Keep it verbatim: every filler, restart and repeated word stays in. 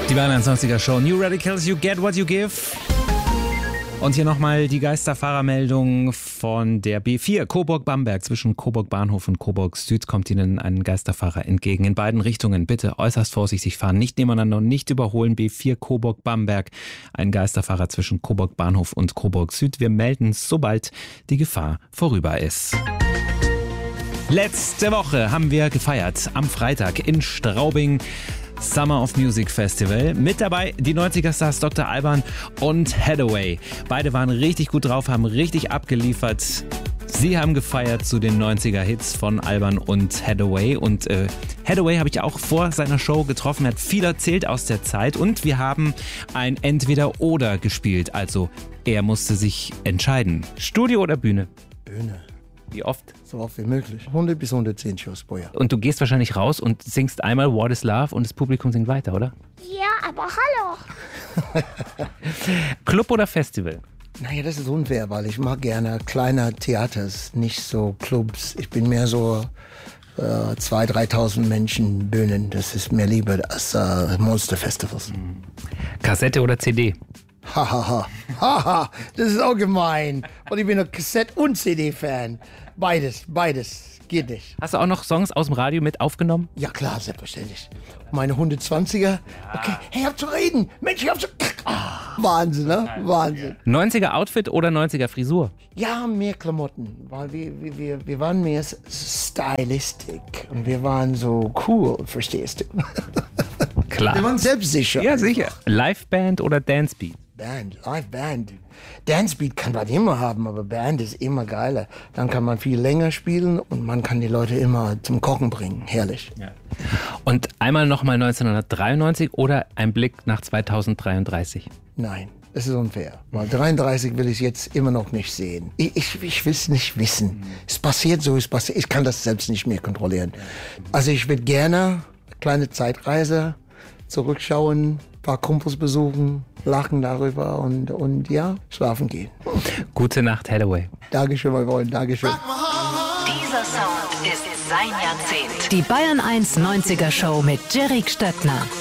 Die Bayern einundzwanziger Show. New Radicals, you get what you give. Und hier nochmal die Geisterfahrermeldung von der B vier Coburg-Bamberg. Zwischen Coburg Bahnhof und Coburg Süd kommt Ihnen ein Geisterfahrer entgegen. In beiden Richtungen bitte äußerst vorsichtig fahren. Nicht nebeneinander und nicht überholen. B vier Coburg-Bamberg. Ein Geisterfahrer zwischen Coburg Bahnhof und Coburg Süd. Wir melden, sobald die Gefahr vorüber ist. Letzte Woche haben wir gefeiert. Am Freitag in Straubing. Summer of Music Festival. Mit dabei die neunziger-Stars Doktor Alban und Hathaway. Beide waren richtig gut drauf, haben richtig abgeliefert. Sie haben gefeiert zu den neunziger-Hits von Alban und Hathaway. Und äh, Hathaway habe ich auch vor seiner Show getroffen. Er hat viel erzählt aus der Zeit. Und wir haben ein Entweder-Oder gespielt. Also er musste sich entscheiden. Studio oder Bühne? Bühne. Wie oft? So oft wie möglich. hundert bis hundertzehn Shows pro Jahr. Und du gehst wahrscheinlich raus und singst einmal What is Love und das Publikum singt weiter, oder? Ja, aber hallo. Club oder Festival? Naja, das ist unfair, weil ich mag gerne kleine Theaters, nicht so Clubs. Ich bin mehr so äh, zweitausend, dreitausend Menschen Bühnen. Das ist mir lieber als äh, Monster-Festivals. Kassette oder C D? Hahaha, haha, das ist auch gemein. Und ich bin ein Kassett- und C D-Fan. Beides, beides, geht nicht. Hast du auch noch Songs aus dem Radio mit aufgenommen? Ja klar, selbstverständlich. Meine hundertzwanziger. Okay, hey, hab zu reden. Mensch, ich hab zu... Ah, Wahnsinn, ne? Wahnsinn. neunziger-Outfit oder neunziger-Frisur? Ja, mehr Klamotten, weil wir, wir, wir, wir waren mehr stylistic und wir waren so cool, verstehst du? Klar. Wir waren selbstsicher. Ja, sicher. Liveband oder Dancebeat? Band, Live-Band. Dancebeat kann man immer haben, aber Band ist immer geiler. Dann kann man viel länger spielen und man kann die Leute immer zum Kochen bringen. Herrlich. Ja. Und einmal nochmal neunzehnhundertdreiundneunzig oder ein Blick nach zweitausenddreiunddreißig? Nein, das ist unfair. Weil dreiunddreißig will ich jetzt immer noch nicht sehen. Ich, ich, ich will es nicht wissen. Mhm. Es passiert so, es passiert. Ich kann das selbst nicht mehr kontrollieren. Also ich würde gerne eine kleine Zeitreise zurückschauen, ein paar Kumpels besuchen, lachen darüber und, und ja, schlafen gehen. Gute Nacht, Hathaway. Dankeschön, mein Freund, Dankeschön. Dieser Sound ist sein Jahrzehnt. Die Bayern eins neunziger Show mit Jerry Stöckner.